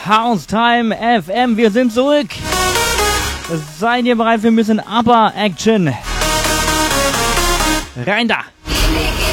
House Time FM, wir sind zurück. Seid ihr bereit für ein bisschen Upper Action? Rein da!